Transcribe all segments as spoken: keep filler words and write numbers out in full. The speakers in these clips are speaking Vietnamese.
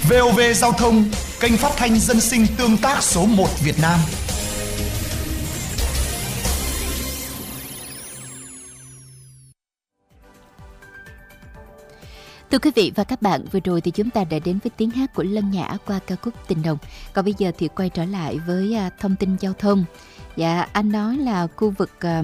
vê o vê Giao thông, kênh phát thanh dân sinh tương tác số một Việt Nam. Thưa quý vị và các bạn, vừa rồi thì chúng ta đã đến với tiếng hát của Lân Nhã qua ca khúc Tình Đồng. Còn bây giờ thì quay trở lại với thông tin giao thông. Dạ, anh nói là khu vực uh,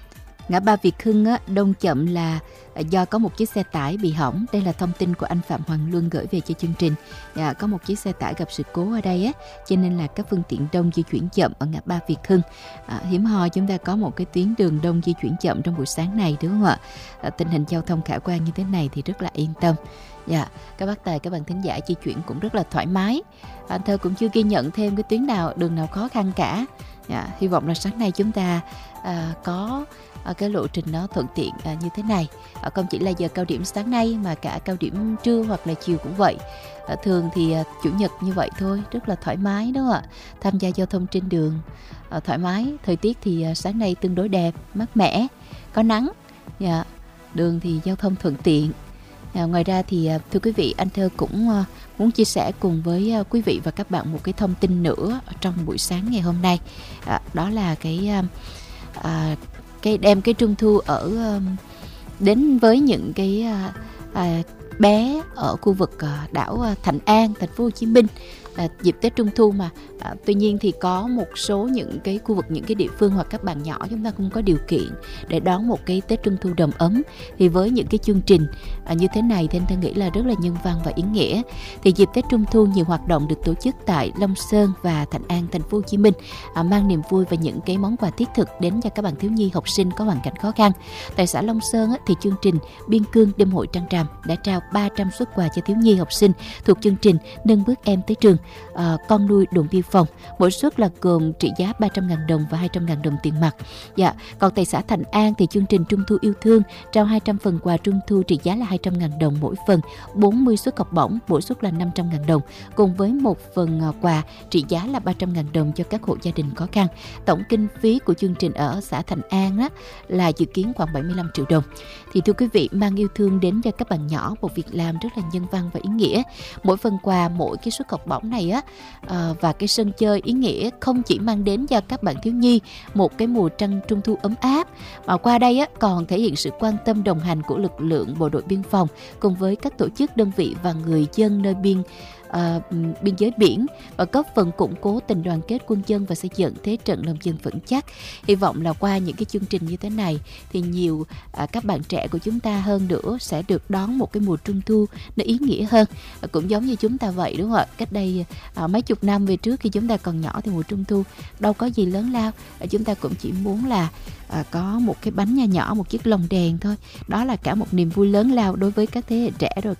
ngã ba Việt Hưng á, đông chậm là do có một chiếc xe tải bị hỏng. Đây là thông tin của anh Phạm Hoàng Luân gửi về cho chương trình. Dạ, có một chiếc xe tải gặp sự cố ở đây á, cho nên là các phương tiện đông di chuyển chậm ở ngã ba Việt Hưng. À, hiếm hoi chúng ta có một cái tuyến đường đông di chuyển chậm trong buổi sáng này, đúng không ạ? À, tình hình giao thông khả quan như thế này thì rất là yên tâm. Dạ, các bác tài, các bạn thính giả di chuyển cũng rất là thoải mái. Anh Thơ cũng chưa ghi nhận thêm cái tuyến nào, đường nào khó khăn cả. Dạ, hy vọng là sáng nay chúng ta à, có à, cái lộ trình nó thuận tiện à, như thế này. À, không chỉ là giờ cao điểm sáng nay mà cả cao điểm trưa hoặc là chiều cũng vậy. À, thường thì à, chủ nhật như vậy thôi, rất là thoải mái đúng không ạ? Tham gia giao thông trên đường à, thoải mái. Thời tiết thì à, sáng nay tương đối đẹp, mát mẻ, có nắng. Dạ, đường thì giao thông thuận tiện. À, ngoài ra thì thưa quý vị, anh Thơ cũng uh, muốn chia sẻ cùng với uh, quý vị và các bạn một cái thông tin nữa trong buổi sáng ngày hôm nay. À, đó là cái uh, uh, cái đem cái trung thu ở uh, đến với những cái uh, uh, bé ở khu vực uh, đảo uh, Thạnh An, thành phố Hồ Chí Minh. À, dịp Tết Trung Thu mà à, tuy nhiên thì có một số những cái khu vực, những cái địa phương hoặc các bạn nhỏ chúng ta không có điều kiện để đón một cái Tết Trung Thu đầm ấm, thì với những cái chương trình à, như thế này thì anh Thân nghĩ là rất là nhân văn và ý nghĩa. Thì dịp Tết Trung Thu nhiều hoạt động được tổ chức tại Long Sơn và Thạnh An, thành phố Hồ Chí Minh, à, mang niềm vui và những cái món quà thiết thực đến cho các bạn thiếu nhi học sinh có hoàn cảnh khó khăn. Tại xã Long Sơn á, thì chương trình Biên Cương đêm hội Trăng Tràm đã trao ba trăm suất quà cho thiếu nhi học sinh thuộc chương trình Nâng bước em tới trường. À, con nuôi đồn biên phòng, mỗi suất là gồm trị giá ba trăm nghìn đồng và hai trăm nghìn đồng tiền mặt. Dạ, còn tại xã Thạnh An thì chương trình Trung thu yêu thương trao hai trăm phần quà Trung thu trị giá là hai trăm nghìn đồng mỗi phần, bốn mươi suất học bổng, mỗi suất là năm trăm nghìn đồng, cùng với một phần quà trị giá là ba trăm nghìn đồng cho các hộ gia đình khó khăn. Tổng kinh phí của chương trình ở xã Thạnh An á, là dự kiến khoảng bảy mươi lăm triệu đồng. Thì thưa quý vị, mang yêu thương đến cho các bạn nhỏ một việc làm rất là nhân văn và ý nghĩa. Mỗi phần quà, mỗi cái suất học bổng này á à, và cái sân chơi ý nghĩa không chỉ mang đến cho các bạn thiếu nhi một cái mùa trăng trung thu ấm áp, mà qua đây á còn thể hiện sự quan tâm đồng hành của lực lượng bộ đội biên phòng cùng với các tổ chức, đơn vị và người dân nơi biên À, biên giới biển, và góp phần củng cố tình đoàn kết quân dân và xây dựng thế trận lòng dân vững chắc. Hy vọng là qua những cái chương trình như thế này thì nhiều à, các bạn trẻ của chúng ta hơn nữa sẽ được đón một cái mùa trung thu nó ý nghĩa hơn, à, cũng giống như chúng ta vậy đúng không ạ? Cách đây à, mấy chục năm về trước khi chúng ta còn nhỏ thì mùa trung thu đâu có gì lớn lao, à, chúng ta cũng chỉ muốn là à, có một cái bánh nho nhỏ, một chiếc lồng đèn thôi. Đó là cả một niềm vui lớn lao đối với các thế hệ trẻ rồi